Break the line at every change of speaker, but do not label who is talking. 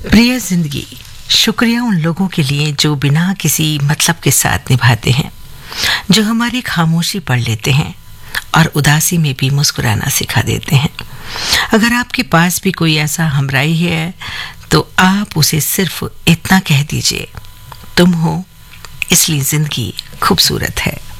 प्रिय जिंदगी, शुक्रिया उन लोगों के लिए जो बिना किसी मतलब के साथ निभाते हैं, जो हमारी खामोशी पढ़ लेते हैं और उदासी में भी मुस्कुराना सिखा देते हैं। अगर आपके पास भी कोई ऐसा हमराही है तो आप उसे सिर्फ इतना कह दीजिए, तुम हो इसलिए जिंदगी खूबसूरत है।